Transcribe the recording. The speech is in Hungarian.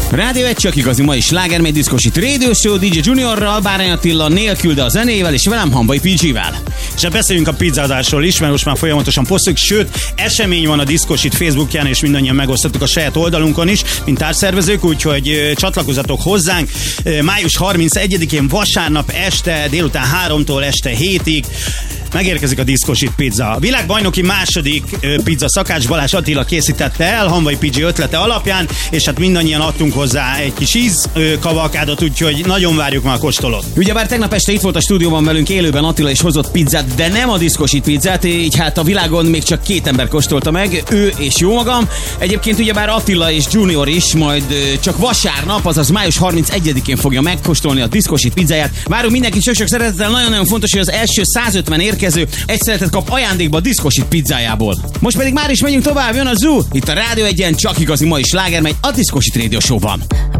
Rádió egy csak igazi mai sláger, mely diszkosít Radio Show, DJ Juniorral, Bárány Attila nélkül, de a zenével, és velem Hamvai PG-vel. És hát beszéljünk a pizzázásról is, mert most már folyamatosan posztoljuk, sőt, esemény van a Diszkosít Facebookján, és mindannyian megosztottuk a saját oldalunkon is, mint társszervezők, úgyhogy csatlakozatok hozzánk. Május 31-én vasárnap este, délután 3-tól este 7-ig megérkezik a Diszkosít pizza. A világbajnoki második pizza szakács Balázs Attila készítette el, Hamvai PG ötlete alapján, és hát mindannyian adtunk hozzá egy kis ízkavalkádot, úgyhogy nagyon várjuk már a kóstolót. Ugyebár tegnap este itt volt a stúdióban velünk élőben Attila, és hozott pizzát, de nem a Diszkosít pizzát, így hát a világon még csak 2 ember kóstolta meg, ő és jó magam. Egyébként ugyebár Attila és Junior is majd csak vasárnap, azaz május 31-én fogja megkóstolni a Diszkosít pizzáját. Várunk mindenkit sok-sok szeretettel, nagyon-nagyon fontos, hogy az első 150 érkező egy szeretet kap ajándékba a Diszkosít pizzájából. Most pedig már is megyünk tovább, jön a Zoo, itt a Rádió 1-en csak igazi mai sláger, megy a Diszkosít Radio Show-ban.